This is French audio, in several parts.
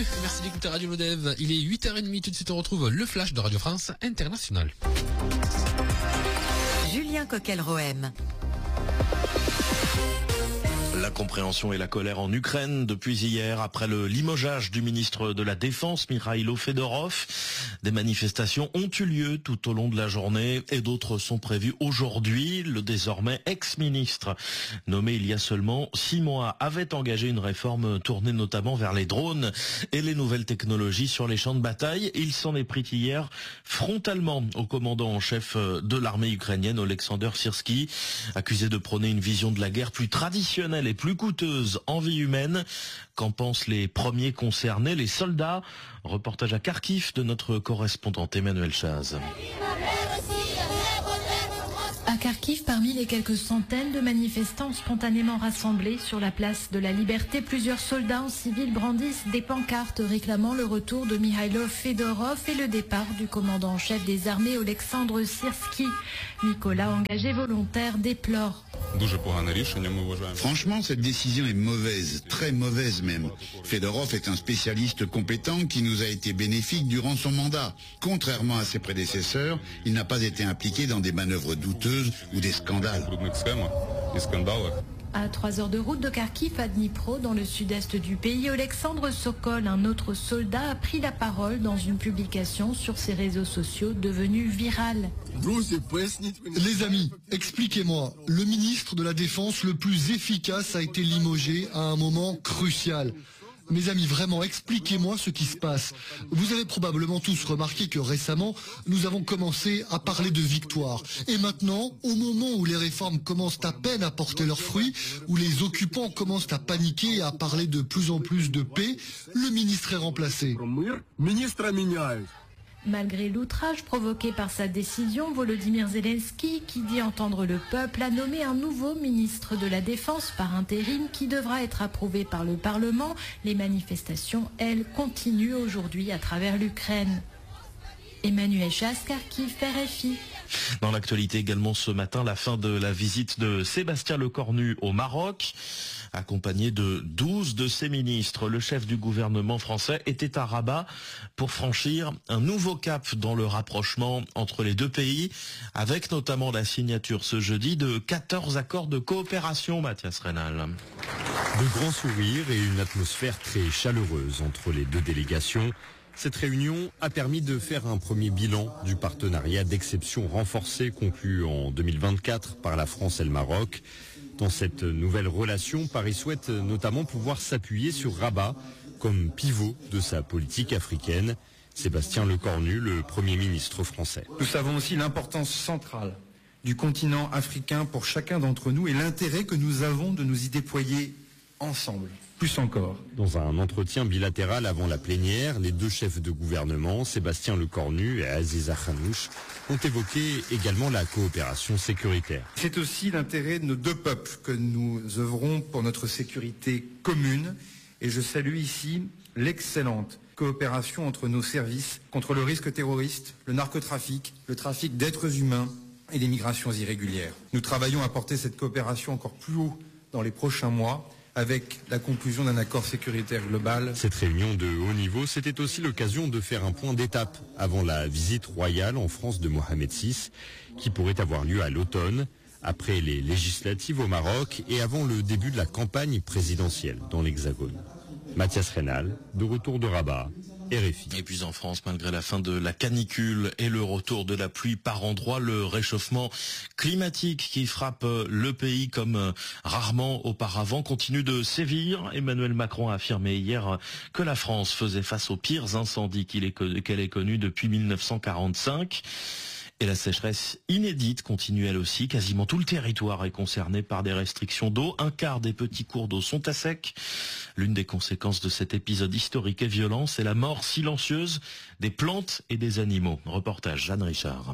merci d'écouter Radio Lodève. Il est 8h30, tout de suite on retrouve le flash de Radio France International. Julien Coquel-Rohem. La compréhension et la colère en Ukraine depuis hier, après le limogeage du ministre de la Défense, Mikhailo Fedorov. Des manifestations ont eu lieu tout au long de la journée et d'autres sont prévues aujourd'hui. Le désormais ex-ministre, nommé il y a seulement 6 mois, avait engagé une réforme tournée notamment vers les drones et les nouvelles technologies sur les champs de bataille. Il s'en est pris hier frontalement au commandant en chef de l'armée ukrainienne, Oleksandr Syrski, accusé de prôner une vision de la guerre plus traditionnelle et plus coûteuse en vie humaine. Qu'en pensent les premiers concernés, les soldats? Reportage à Kharkiv de notre correspondante Emmanuel Chaz. À Kharkiv, parmi les quelques centaines de manifestants spontanément rassemblés sur la place de la Liberté, plusieurs soldats en civil brandissent des pancartes réclamant le retour de Mikhailo Fedorov et le départ du commandant en chef des armées Oleksandr Syrski. Nicolas, engagé volontaire, déplore. Franchement, cette décision est mauvaise, très mauvaise même. Fedorov est un spécialiste compétent qui nous a été bénéfique durant son mandat. Contrairement à ses prédécesseurs, il n'a pas été impliqué dans des manœuvres douteuses ou des scandales. À 3 heures de route de Kharkiv à Dnipro, dans le sud-est du pays, Alexandre Sokol, un autre soldat, a pris la parole dans une publication sur ses réseaux sociaux devenue virale. Les amis, expliquez-moi, le ministre de la Défense le plus efficace a été limogé à un moment crucial. Mes amis, vraiment, expliquez-moi ce qui se passe. Vous avez probablement tous remarqué que récemment, nous avons commencé à parler de victoire. Et maintenant, au moment où les réformes commencent à peine à porter leurs fruits, où les occupants commencent à paniquer et à parler de plus en plus de paix, le ministre est remplacé. Malgré l'outrage provoqué par sa décision, Volodymyr Zelensky, qui dit entendre le peuple, a nommé un nouveau ministre de la Défense par intérim qui devra être approuvé par le Parlement. Les manifestations, elles, continuent aujourd'hui à travers l'Ukraine. Emmanuel Chaz, Kharkiv, RFI. Dans l'actualité également ce matin, la fin de la visite de Sébastien Lecornu au Maroc, accompagné de 12 de ses ministres. Le chef du gouvernement français était à Rabat pour franchir un nouveau cap dans le rapprochement entre les deux pays, avec notamment la signature ce jeudi de 14 accords de coopération, Mathias Reynal. De grands sourires et une atmosphère très chaleureuse entre les deux délégations. Cette réunion a permis de faire un premier bilan du partenariat d'exception renforcé conclu en 2024 par la France et le Maroc. Dans cette nouvelle relation, Paris souhaite notamment pouvoir s'appuyer sur Rabat comme pivot de sa politique africaine. Sébastien Lecornu, le Premier ministre français. Nous savons aussi l'importance centrale du continent africain pour chacun d'entre nous et l'intérêt que nous avons de nous y déployer ensemble. Plus encore. Dans un entretien bilatéral avant la plénière, les deux chefs de gouvernement, Sébastien Lecornu et Aziza Khanouch, ont évoqué également la coopération sécuritaire. C'est aussi l'intérêt de nos deux peuples que nous œuvrons pour notre sécurité commune. Et je salue ici l'excellente coopération entre nos services contre le risque terroriste, le narcotrafic, le trafic d'êtres humains et les migrations irrégulières. Nous travaillons à porter cette coopération encore plus haut dans les prochains mois, avec la conclusion d'un accord sécuritaire global. Cette réunion de haut niveau, c'était aussi l'occasion de faire un point d'étape avant la visite royale en France de Mohamed VI, qui pourrait avoir lieu à l'automne, après les législatives au Maroc et avant le début de la campagne présidentielle dans l'Hexagone. Mathias Reynal, de retour de Rabat, RFI. Et puis en France, malgré la fin de la canicule et le retour de la pluie par endroits, le réchauffement climatique qui frappe le pays comme rarement auparavant continue de sévir. Emmanuel Macron a affirmé hier que la France faisait face aux pires incendies qu'elle ait connus depuis 1945. Et la sécheresse inédite continue elle aussi. Quasiment tout le territoire est concerné par des restrictions d'eau. Un quart des petits cours d'eau sont à sec. L'une des conséquences de cet épisode historique et violent, c'est la mort silencieuse des plantes et des animaux. Reportage Jeanne Richard.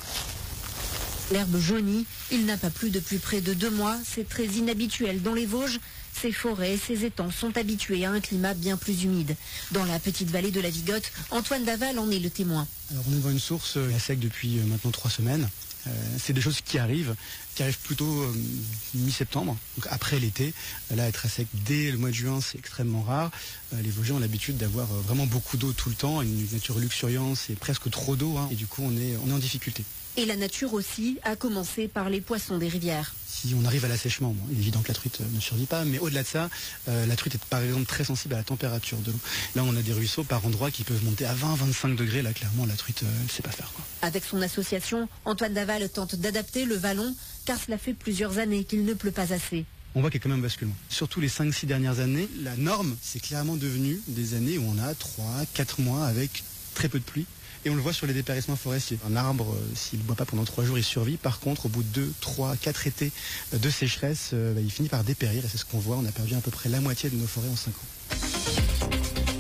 L'herbe jaunie, il n'a pas plu depuis près de 2 mois. C'est très inhabituel dans les Vosges. Ces forêts et ces étangs sont habitués à un climat bien plus humide. Dans la petite vallée de la Vigotte, Antoine Daval en est le témoin. Alors on est devant une source à sec depuis maintenant 3 semaines. C'est des choses qui arrivent. qui arrive plutôt mi-septembre, donc après l'été. Là, être à sec dès le mois de juin, c'est extrêmement rare. Les Vosgiens ont l'habitude d'avoir vraiment beaucoup d'eau tout le temps, une nature luxuriante, c'est presque trop d'eau, et du coup on est en difficulté. Et la nature aussi, à commencer par les poissons des rivières. Si on arrive à l'assèchement, il est évident que la truite ne survit pas, mais au-delà de ça, la truite est par exemple très sensible à la température de l'eau. Là, on a des ruisseaux par endroits qui peuvent monter à 20-25 degrés. Là, clairement, la truite, elle ne sait pas faire, quoi. Avec son association, Antoine Daval tente d'adapter le vallon, car cela fait plusieurs années qu'il ne pleut pas assez. On voit qu'il y a quand même un basculement. Surtout les 5-6 dernières années, la norme, c'est clairement devenu des années où on a 3-4 mois avec très peu de pluie. Et on le voit sur les dépérissements forestiers. Un arbre, s'il ne boit pas pendant 3 jours, il survit. Par contre, au bout de 2, 3, 4 étés de sécheresse, il finit par dépérir. Et c'est ce qu'on voit. On a perdu à peu près la moitié de nos forêts en 5 ans.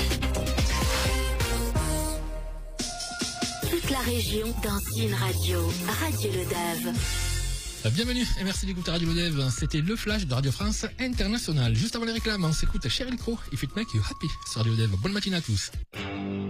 Toute la région dans une radio. Radio Le Dave. Bienvenue et merci d'écouter Radio Le Dave. C'était le flash de Radio France Internationale. Juste avant les réclames, on s'écoute Sheryl Crow, If It Make You Happy sur Radio Le Dave. Bonne matinée à tous.